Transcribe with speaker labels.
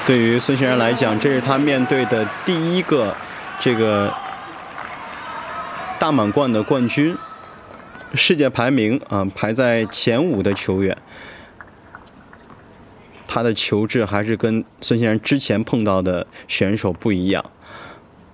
Speaker 1: 对于孙兴慜来讲，这是他面对的第一个这个大满贯的冠军，世界排名排在前5的球员。他的球质还是跟孙兴慜之前碰到的选手不一样。